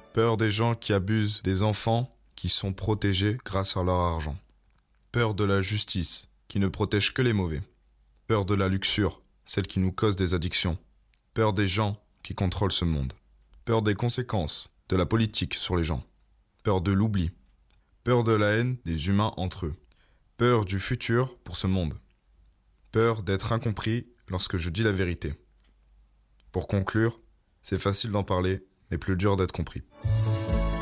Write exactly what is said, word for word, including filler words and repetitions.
Peur des gens qui abusent des enfants qui sont protégés grâce à leur argent. Peur de la justice qui ne protège que les mauvais. Peur de la luxure, celle qui nous cause des addictions. Peur des gens qui contrôlent ce monde. Peur des conséquences de la politique sur les gens. Peur de l'oubli. Peur de la haine des humains entre eux. Peur du futur pour ce monde. Peur d'être incompris lorsque je dis la vérité. Pour conclure, c'est facile d'en parler, mais plus dur d'être compris.